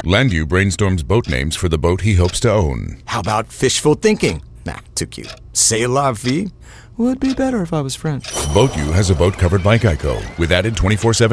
Landu brainstorms boat names for the boat he hopes to own. How about fishful thinking? Nah, too cute. C'est la vie would be better if I was French. Boat U has a boat covered by Geico with added 24/7